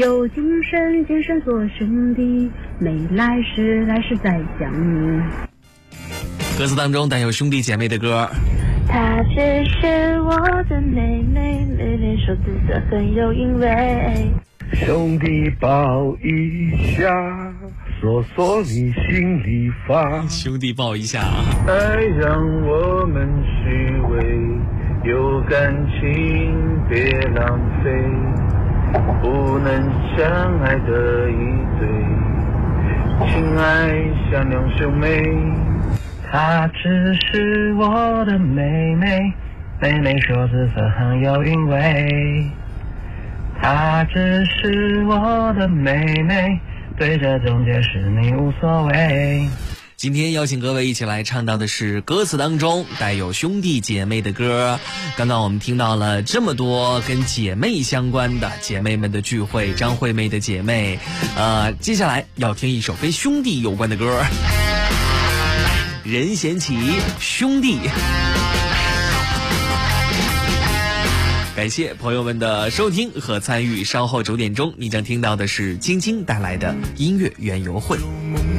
有今生，今生做兄弟，没来世，来世再相遇。 歌词当中带有兄弟姐妹的歌。 她只是我的妹妹，妹妹说紫色很有韵味。 兄弟抱一下，说说你心里话。 兄弟抱一下。 爱让我们虚伪，有感情别浪费，不能相爱的一对，情爱像两兄妹。她只是我的妹妹，妹妹说紫色很有韵味。她只是我的妹妹，对这种解释你无所谓。 今天邀请各位一起来唱到的是歌词当中带有兄弟姐妹的歌。刚刚我们听到了这么多跟姐妹相关的姐妹们的聚会，张惠妹的姐妹。接下来要听一首跟兄弟有关的歌，任贤齐兄弟。感谢朋友们的收听和参与，稍后9点钟你将听到的是晶晶带来的音乐园游会。